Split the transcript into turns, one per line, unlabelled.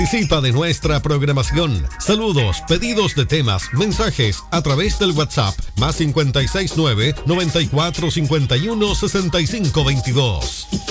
Participa de nuestra programación. Saludos, pedidos de temas, mensajes a través del WhatsApp +569 9451 6522.